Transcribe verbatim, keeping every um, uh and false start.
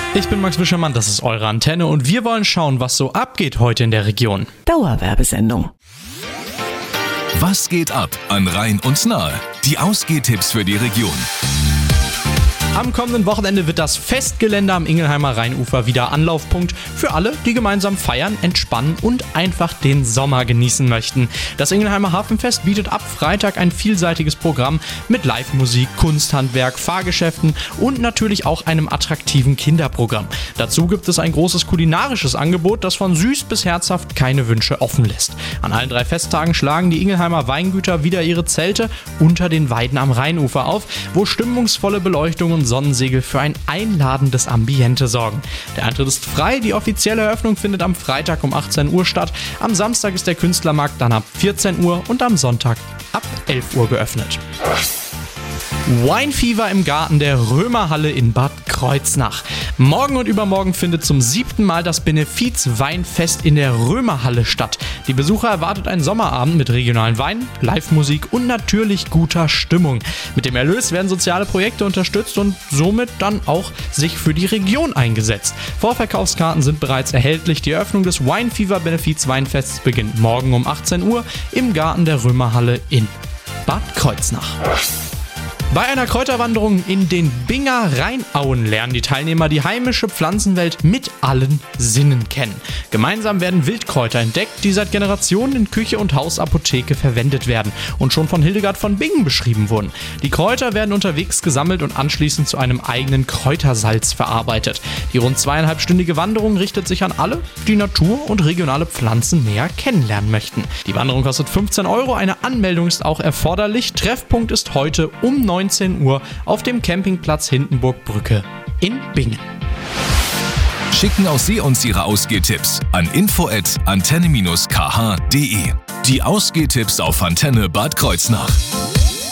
Ich bin Max Wischermann, das ist eure Antenne und wir wollen schauen, was so abgeht heute in der Region. Dauerwerbesendung. Was geht ab an Rhein und Nahe? Die Ausgehtipps für die Region. Am kommenden Wochenende wird das Festgelände am Ingelheimer Rheinufer wieder Anlaufpunkt für alle, die gemeinsam feiern, entspannen und einfach den Sommer genießen möchten. Das Ingelheimer Hafenfest bietet ab Freitag ein vielseitiges Programm mit Live-Musik, Kunsthandwerk, Fahrgeschäften und natürlich auch einem attraktiven Kinderprogramm. Dazu gibt es ein großes kulinarisches Angebot, das von süß bis herzhaft keine Wünsche offen lässt. An allen drei Festtagen schlagen die Ingelheimer Weingüter wieder ihre Zelte unter den Weiden am Rheinufer auf, wo stimmungsvolle Beleuchtung und Sonnensegel für ein einladendes Ambiente sorgen. Der Eintritt ist frei, die offizielle Eröffnung findet am Freitag um achtzehn Uhr statt, am Samstag ist der Künstlermarkt dann ab vierzehn Uhr und am Sonntag ab elf Uhr geöffnet. Wine Fever im Garten der Römerhalle in Bad Kreuznach. Morgen und übermorgen findet zum siebten Mal das Benefiz-Weinfest in der Römerhalle statt. Die Besucher erwartet ein Sommerabend mit regionalen Weinen, Live-Musik und natürlich guter Stimmung. Mit dem Erlös werden soziale Projekte unterstützt und somit dann auch sich für die Region eingesetzt. Vorverkaufskarten sind bereits erhältlich. Die Eröffnung des Wine Fever Benefiz-Weinfests beginnt morgen um achtzehn Uhr im Garten der Römerhalle in Bad Kreuznach. Bei einer Kräuterwanderung in den Binger Rheinauen lernen die Teilnehmer die heimische Pflanzenwelt mit allen Sinnen kennen. Gemeinsam werden Wildkräuter entdeckt, die seit Generationen in Küche und Hausapotheke verwendet werden und schon von Hildegard von Bingen beschrieben wurden. Die Kräuter werden unterwegs gesammelt und anschließend zu einem eigenen Kräutersalz verarbeitet. Die rund zweieinhalbstündige Wanderung richtet sich an alle, die Natur und regionale Pflanzen näher kennenlernen möchten. Die Wanderung kostet fünfzehn Euro, eine Anmeldung ist auch erforderlich. Treffpunkt ist heute um neunzehn Uhr auf dem Campingplatz Hindenburgbrücke in Bingen. Schicken auch Sie uns Ihre Ausgehtipps an info at antenne dash k h punkt de. Die Ausgehtipps auf Antenne Bad Kreuznach.